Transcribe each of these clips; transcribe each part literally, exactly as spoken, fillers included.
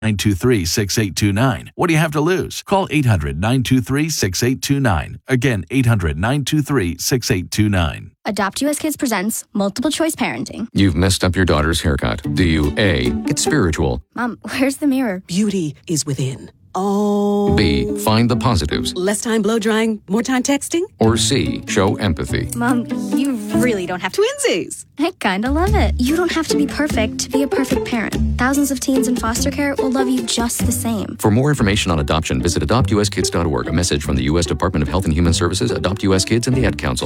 nine two three, six eight two nine. What do you have to lose? Call eight hundred, nine two three, six eight two nine. Again, eight hundred, nine two three, six eight two nine. Adopt U S Kids presents Multiple Choice Parenting. You've messed up your daughter's haircut. Do you A, get spiritual? Mom, where's the mirror? Beauty is within. Oh. B, find the positives? Less time blow drying, more time texting? Or C, show empathy? Mom, you really don't have to. Twinsies! I kinda love it. You don't have to be perfect to be a perfect parent. Thousands of teens in foster care will love you just the same. For more information on adoption, visit adopt u s kids dot org. A message from the U S Department of Health and Human Services, Adopt U S Kids, and the Ad Council.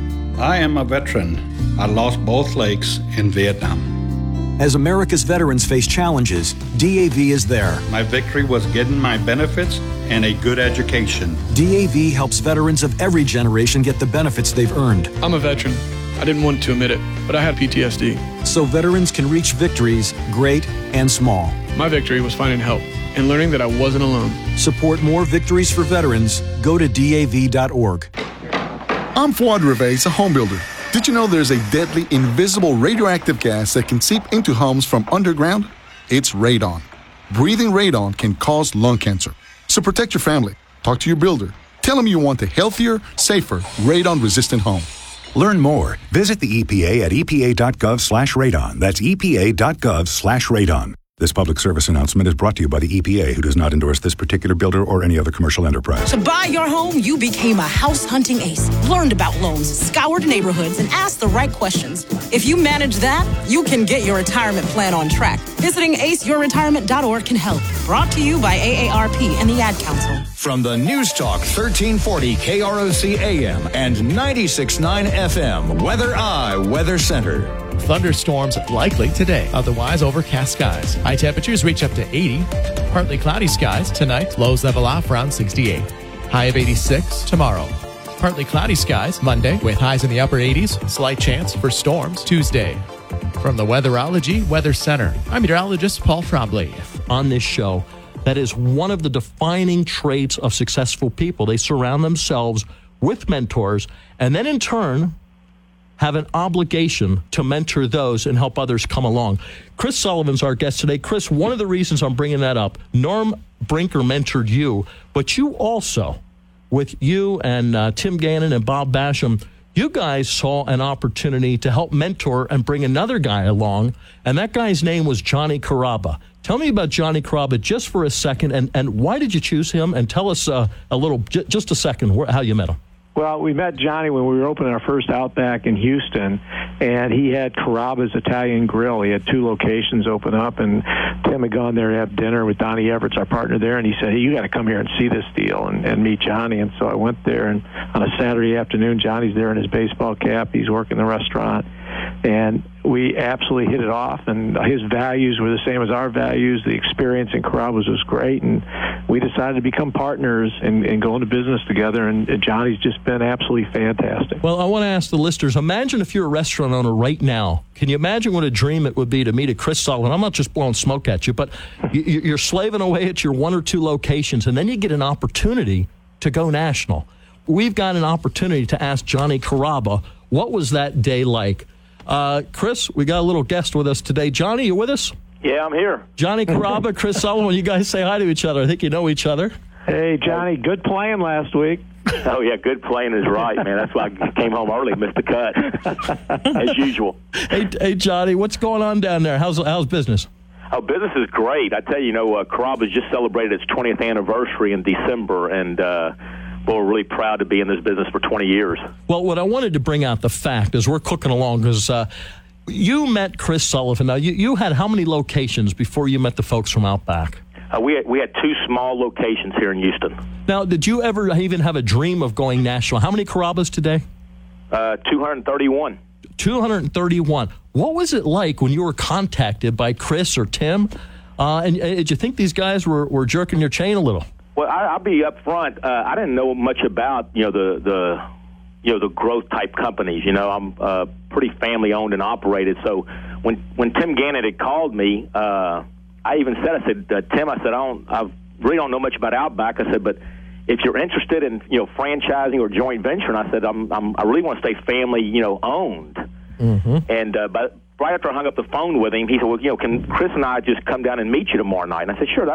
I am a veteran. I lost both legs in Vietnam. As America's veterans face challenges, D A V is there. My victory was getting my benefits and a good education. D A V helps veterans of every generation get the benefits they've earned. I'm a veteran. I didn't want to admit it, but I had P T S D. So veterans can reach victories, great and small. My victory was finding help and learning that I wasn't alone. Support more victories for veterans. Go to D A V dot org. I'm Fuad Reveiz, a home builder. Did you know there's a deadly, invisible radioactive gas that can seep into homes from underground? It's radon. Breathing radon can cause lung cancer. So protect your family. Talk to your builder. Tell them you want a healthier, safer, radon-resistant home. Learn more. Visit the E P A at e p a dot gov slash radon. That's e p a dot gov slash radon. This public service announcement is brought to you by the E P A, who does not endorse this particular builder or any other commercial enterprise. To buy your home, you became a house hunting ace, learned about loans, scoured neighborhoods, and asked the right questions. If you manage that, you can get your retirement plan on track. Visiting ace your retirement dot org can help. Brought to you by A A R P and the Ad Council. From the News Talk thirteen forty K R O C A M and ninety-six point nine F M, Weather Eye Weather Center. Thunderstorms likely today, otherwise overcast skies. High temperatures reach up to eighty. Partly cloudy skies tonight, lows level off around sixty-eight. High of eighty-six tomorrow. Partly cloudy skies Monday with highs in the upper eighties. Slight chance for storms Tuesday. From the Weatherology Weather Center, I'm meteorologist Paul Trombley. On this show, that is one of the defining traits of successful people. They surround themselves with mentors and then in turn have an obligation to mentor those and help others come along. Chris Sullivan's our guest today. Chris, one of the reasons I'm bringing that up, Norm Brinker mentored you, but you also, with you and uh, Tim Gannon and Bob Basham, you guys saw an opportunity to help mentor and bring another guy along, and that guy's name was Johnny Carrabba. Tell me about Johnny Carrabba just for a second, and, and why did you choose him? And tell us uh, a little, j- just a second, wh- how you met him. Well, we met Johnny when we were opening our first Outback in Houston, and he had Carrabba's Italian Grill. He had two locations open up, and Tim had gone there to have dinner with Donnie Everett, our partner there, and he said, hey, you got to come here and see this deal and, and meet Johnny. And so I went there, and on a Saturday afternoon, Johnny's there in his baseball cap. He's working the restaurant, and we absolutely hit it off, and his values were the same as our values. The experience in Carrabba's was great, and we decided to become partners and, and go into business together, and Johnny's just been absolutely fantastic. Well, I want to ask the listeners, imagine if you're a restaurant owner right now. Can you imagine what a dream it would be to meet a Chris Sullivan? I'm not just blowing smoke at you, but you're slaving away at your one or two locations, and then you get an opportunity to go national. We've got an opportunity to ask Johnny Carrabba, what was that day like? Uh, Chris, we got a little guest with us today. Johnny, you with us? Yeah, I'm here. Johnny Carrabba, Chris Sullivan, you guys say hi to each other. I think you know each other. Hey, Johnny, good playing last week. Oh, yeah, good playing is right, man. That's why I came home early, missed the cut, as usual. Hey, hey, Johnny, what's going on down there? How's how's business? Oh, business is great. I tell you, you know, uh, Carrabba's just celebrated its twentieth anniversary in December, and uh, well, we're really proud to be in this business for twenty years. Well, what I wanted to bring out the fact is we're cooking along because uh, you met Chris Sullivan. Now, you, you had how many locations before you met the folks from Outback? Uh, we had, we had two small locations here in Houston. Now, did you ever even have a dream of going national? How many Carrabbas today? Uh, two hundred thirty-one. two hundred thirty-one. What was it like when you were contacted by Chris or Tim? Uh, and uh, did you think these guys were, were jerking your chain a little? Well, I, I'll be up front. Uh, I didn't know much about, you know, the, the you know, the growth type companies. You know, I'm uh, pretty family owned and operated. So when when Tim Gannon had called me, uh, I even said, I said, uh, Tim, I said, I don't, I really don't know much about Outback. I said, but if you're interested in, you know, franchising or joint venture, and I said, I'm, I'm I really want to stay family, you know, owned. Mm-hmm. And uh, but right after I hung up the phone with him, he said, well, you know, can Chris and I just come down and meet you tomorrow night? And I said, sure, that